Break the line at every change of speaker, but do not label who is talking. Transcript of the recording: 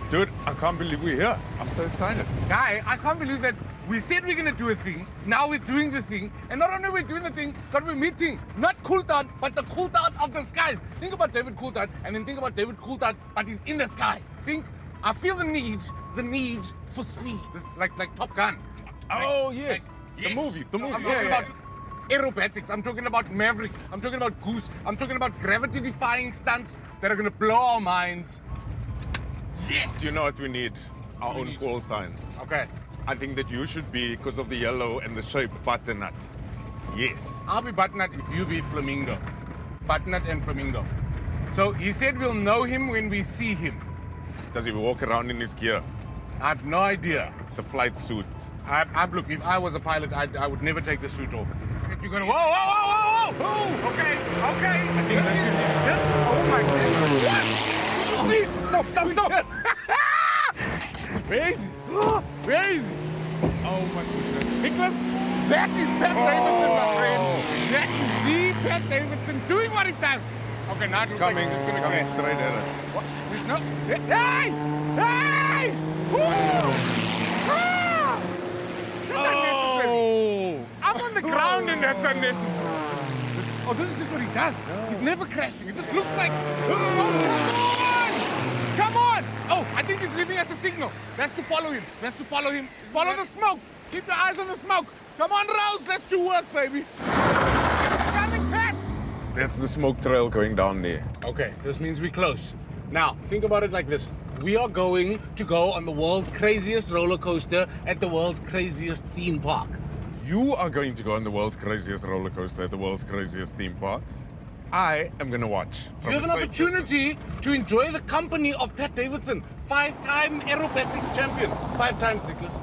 Dude, I can't believe we're here. I'm so excited.
Guy, I can't believe that we said we're gonna do a thing, now we're doing the thing, and not only we're doing the thing, but we're meeting not Coulthard, but the Coulthard of the skies. Think about David Coulthard, and then think about David Coulthard, but he's in the sky. I feel the need for speed. This, like Top Gun.
Oh, yes.
Yes.
The movie.
I'm talking about aerobatics, I'm talking about Maverick, I'm talking about Goose, I'm talking about gravity-defying stunts that are gonna blow our minds. Yes!
Do you know what we need? Our own call signs.
Okay.
I think that you should be, because of the yellow and the shape, butternut. Yes.
I'll be butternut if you be flamingo. Butternut and flamingo. So he said we'll know him when we see him.
Does he walk around in his gear?
I have no idea.
The flight suit.
Look, if I was a pilot, I would never take the suit off. You're gonna, whoa! Okay. I think this is it. Oh my goodness. Stop. Where is he? Oh my goodness. Nicholas, that is Pat Davidson, my friend. That is the Pat Davidson doing what he does. Okay, now it's
Coming,
just gonna
coming
crash.
straight at us.
What? There's no. Hey! Woo! Ah! That's unnecessary.
Oh!
I'm on the ground and that's unnecessary. Oh, this is just what he does. He's never crashing. It just looks like. Oh, come on! Oh, I think he's leaving us a signal. That's to follow him. Follow the smoke. Keep your eyes on the smoke. Come on, Rose. Let's do work, baby. Coming, Pat.
That's the smoke trail going down there.
Okay, this means we're close. Now, think about it like this. We are going to go on the world's craziest roller coaster at the world's craziest theme park.
You are going to go on the world's craziest roller coaster at the world's craziest theme park. I am going to watch.
You have an opportunity to enjoy the company of Pat Davidson, 5-time aerobatics champion. 5 times, Nicholas.